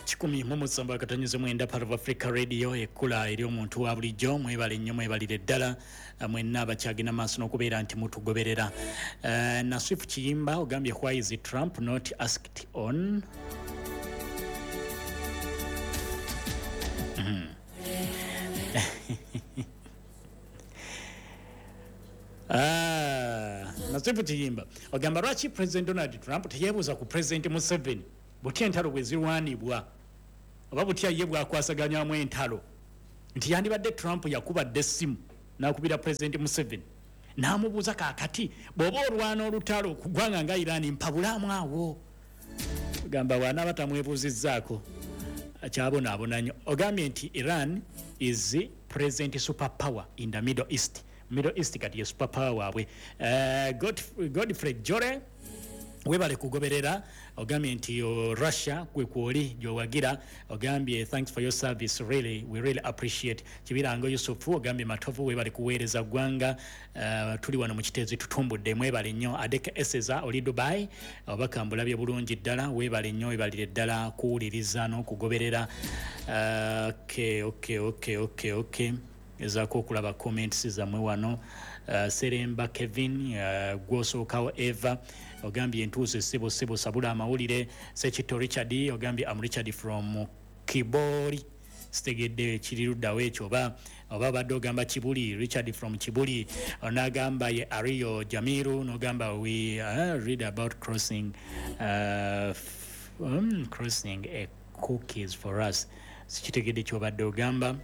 Chikumi mumusamba katonyize mwenda part of Africa Radio ekula eri omuntu wa bulijjo mwebale nnyo mwebalire ddala mwenna abakyagina maaso n'okubeera nti mutugoberera. Nasif Kiyimba ogambye why is Trump not asked on Nasif Kiyimba ogamba lwaki President Donald Trump teyeebuuza ku President Museveni butya entalo bwe zirwanibwa oba butya ye bwakwasaganywamu entalo nti yandibadde Trump yakubadde essimu n'akubira President Museveni n'amubuuza kaakati bw'oba olwana olutalo ku ggwanga nga Iran mpabulaamu awo ogamba wana batamwebuuzizzaako akyabonaabona nnyo ogambye nti Iran is present superpower in the Middle East kati ye superpower waabwe. Godfrey Jore webale kugoberera ogambye nti Russia kwe kwoli gyowagira ogambye thanks for your service we really appreciate Kibirango Yusufu ogambye Matovu webale kuweereza ggwanga tuli wano mu kiteezi tutumbudde mwebale nnyo Adeke Eseza oli Dubai obakambulabye bulungi ddala webale nnyo webalire ddala kuwuliriza n'okugoberera. Okay ezaako okulaba comments zammwe wano. Seremba Kevin gwosookawo Eva ogambye entuuso sebo sabula amawulire. Sekito Richard ogambye am Richard from Kiboli sitegedde kiriruddawo ekyo oba badde ogamba Kibuli Richard from Kibuli onagamba ye Ario Jamiru nogamba we read about crossing a cookies for us sikitegedde kyobadde ogamba.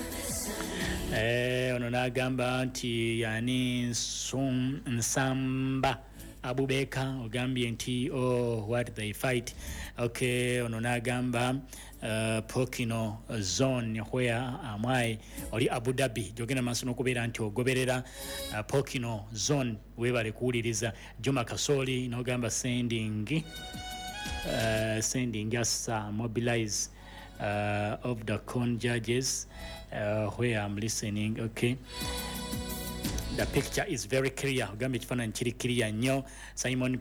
Ono nagamba nti yani Nsamba Abubeka ogambye nti what they fight. Okay ono nagamba Pokino zone where am I oli Abu Dhabi jogena maaso n'okubeera nti ogoberera Pokino zone webale kuwuliriza. Juma Kasoli nogamba sending us mobilize of the con judges where I'm listening. Okay, the picture is very clear ogambye ekifaananyi kiri clear nnyo. Simon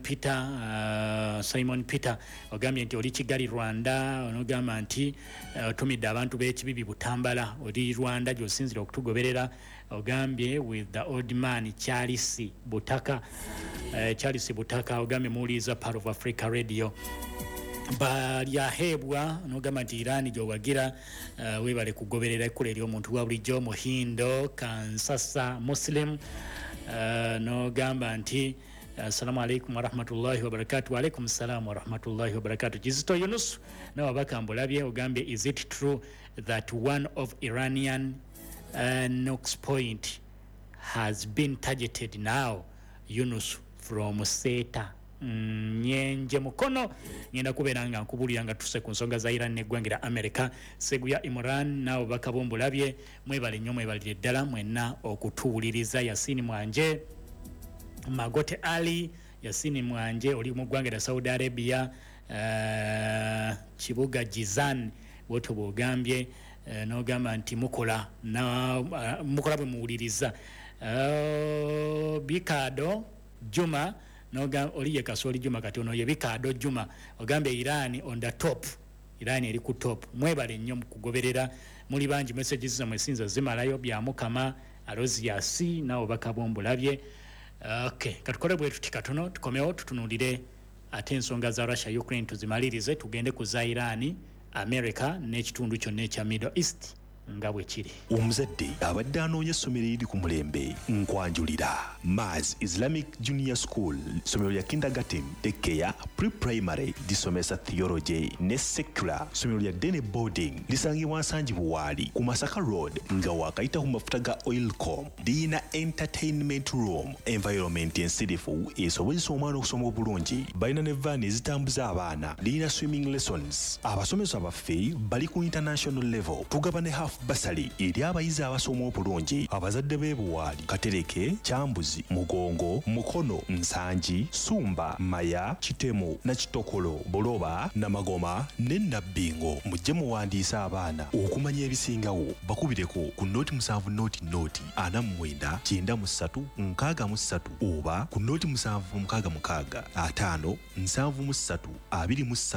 Peter ogambye nti oli Kigali Rwanda onogamba nti otumidde abantu b'ekibibi Butambala oli Rwanda gy'osinzira okutugoberera ogambye with the old man Charles Butaka ogambye muwuliriza part of Africa Radio balyahebwa nogamba nti Iran gyowagira webale kugoberera ekkula eri omuntu wa bulijjo Muhindo Kansasa Muslim nogamba nti assalamu alaikum warahmatullahi wabarakatuh. Wa alaikum salam warahmatullahi wabarakatuh. Kizito Yunus nawe bakambulabye ogambye is it true that one of Iranian Nox point has been targeted now? Yunus from Seta nyenje mukono ngenda kubeera nga nkubulira nga tuse ku nsonga za Iran neggwangira America. Seguya Imran nawe bakabombulabye mwebale nnyo mwebalire ddala mwenna okutuwuliriza. Yasini Mwanje Magote Ali Yasini Mwanje oli mu ggwangira Saudi Arabia Kibuga Jizan woto bwogambye nogamba nti mukola bwe muwuliriza. Bikado Juma noga oliye Kasoli Juma kati ono ye Bikado Juma ogambye Iran on the top. Iran eri ku top mwebale nnyo kugoberera muli bangi messages zamwe sinza zimalayo bya Mukama Alozias nawo bakabombulabye. Okay katukole bwe tuti katono tukomewo tutunulire ate ensonga za Russia Ukraine tuzimalirize tugende ku za Iran America n'ekitundu kyonna ekya Middle East nga bwe kiri. Omuzadde abadde anoonya essomero eriri ku mulembe nkwanjulira Maz Islamic Junior School ssomero lya kindergarten daycare pre-primary lisomesa theology ne secular ssomero lya day boarding lisangibwa Nsangi Buwaali ku Masaka Road nga wakayita ku mafuta ga Oilcom. Liyina entertainment room environment ensirifu esobozesa omwana okusoma obulungi. Balina ne van ezitambuza abaana. Liyina swimming lessons. Abasomesa baffe bali ku international level. Tugaba ne half basali eri abayizi abasoma obulungi. Abazadde b'e Buwaali Katereke Kyambuzi Mugongo Mukono Nsangi Sumba Maya Kitemo na Kitokolo Boloba Namagoma ne Nabbingo mujje muwandiisa abaana okumanya ebisingawo. Bakubireko ku noti 7 noti 49 93 oba ku noti 7 6 5 7 3 23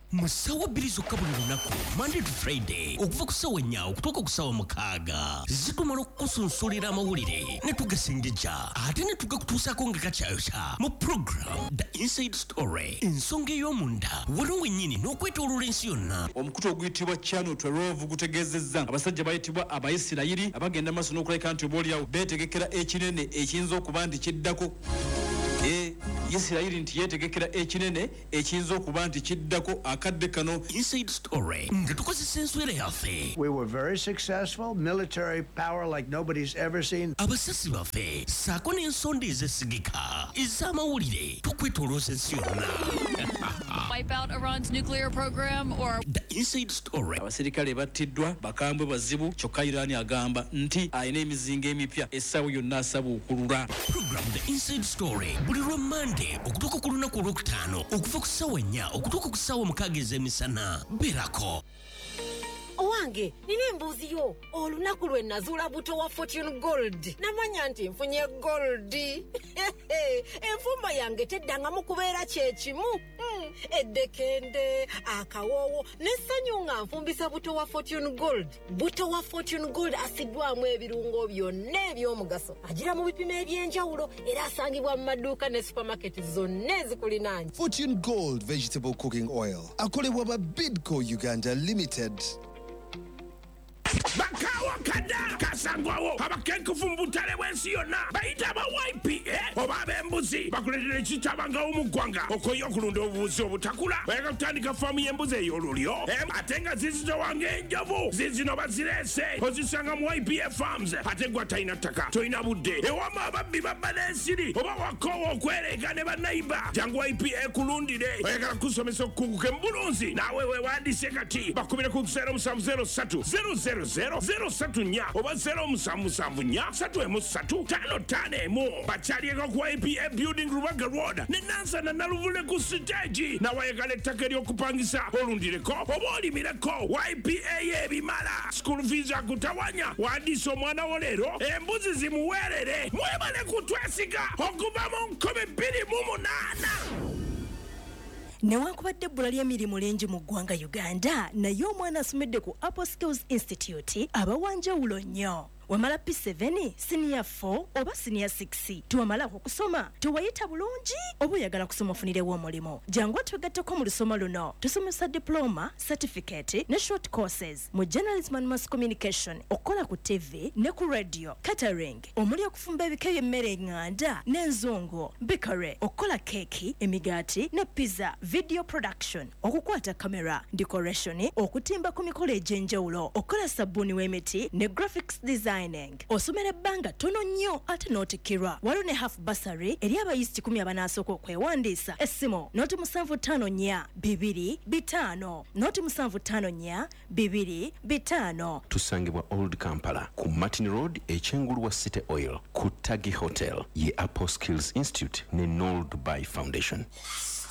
musawa bilizo kabuli lunaku Monday to Friday okuva ku ssaawa 4 okutuuka ku ssaawa 6 zitumala okukusunsulira amawulire ne tugasengejja ate ne tugakutuusaako nga kakyayokya mu program The Inside Story ensonga ey'omunda waliwo wennyini n'okwetooloola ensi yonna. Omukutu oguyitibwa Channel 12 gutegeezezza abasajja bayitibwa Abayisirayiri abagenda maaso n'okuleka nti oboolyawo beetegekera ekinene ekiyinza okuba nti kiddako. Isirayiri nti yeetegekera ekinene ekiyinza okuba nti kiddako akadde kano. Inside Story nga tukozesa enswera yaffe. We were very successful, military power like nobody's ever seen. Abasasi baffe saako n'ensonda ezesigika ez'amawulire tukwetolooza ensi yonna. Wipe out Iran's nuclear program or The Inside Story. Abasirikale battiddwa bakambwe bazibu kyokka Iran agamba nti ayina emizinga emipya essaawa yonna asaba okulula. Program The Inside Story buli lwa Monday okutuuka ku lunaku olwokutaano okuva ku ssaawa 4 okutuuka ku ssaawa 6 ez'emisana. Berako. Owange, nina embuuzi yo. Olunaku lwe nazuula buto wa Fortune Gold. Namanya nti nfunye gold. Enfumba yange teddangamu kubeera kyekimu. Eddekende, akawoowo, n'essanyu nga nfumbisa buto wa Fortune Gold. Buto wa Fortune Gold asiddwamu ebirungo byonna eby'omugaso. Agira mu bipimo eby'enjawulo era asangibwa mu maduuka ne supermarket zonna ezikulinaanye. Fortune Gold Vegetable Cooking Oil. Akolebwa ba Bidco Uganda Limited. Bakawa kada kasangwawo abakenkufu mbutale bwensi yonna bayita aba YPA oba ab'embuzi bakuletera ekitabanga omugwanga okoyo okulunda obubuzi obutakula bayaka kutandika faamu y'embuzi ey'olulyo ate nga zizito wange enjovu zizino bazirese ozisanga mu YPA Farms ate gwa talina ttaka tolina budde ewama ababbi babba n'ensiri oba wakoowa okwereega ne bannayiba jangu YPA kulundire oyagala kusomesa okukunguka embulunzi naawe weewandiise kati bakubire ku 0703 034 oba 0774 bakyalieko ku YPA Building Rubaga Road ne Nansana Naluvule ku stage nawayagala ettaka ery'okupangisa olundireko oba olimireko YPA y'ebimala school fees akutawanya wandiisa omwana wo leero embuzi zimuweerere mwebale kutwesiga okuva mu 2028. Newankubadde ebbula ly'emirimu lingi mu ggwanga Uganda naye omwana asomedde ku Apple Skills Institute abawanjawulo nnyo. Wamala P7, senior 4 oba senior 6 tuwamala okusoma tuwayita bulungi oba oyagala kusoma ofunirewo omulimo jangu twegatteko mu lusoma luno tusomesa diploma, certificate ne short courses mu journalism and mass communication okola ku TV ne ku radio, catering omuli okufumba ebika by'emmere eŋŋanda n'enzungu, bakery okola keki, emigaati ne pizza, video production okukwata kamera, decoration okutimba ku mikolo egy'enjawulo okola sabbuuni w'emiti ne graphics design. Osomera ebbanga tono nnyo ate n'otikirwa waliwo ne half bursary eri abayisiti 10 abanaasooka okwewandiisa essimu noti 754-225 noti 754-225. Tusangibwa Old Kampala ku Martin Road ekyengulu wa City Oil ku Tagi Hotel ye Apple Skills Institute ne Noel Dubai Foundation.